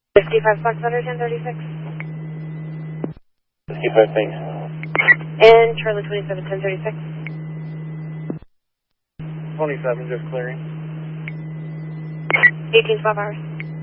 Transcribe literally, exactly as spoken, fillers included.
fifty-five Fox Thunder, ten thirty-six. fifty-five, thanks. And Charlie twenty-seven, ten thirty-six. twenty-seven, just clearing. eighteen twelve hours.